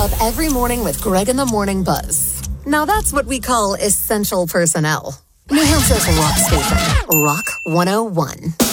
up every morning with Greg in the Morning Buzz. Now that's what we call essential personnel. New Hampshire's rock station, Rock 101.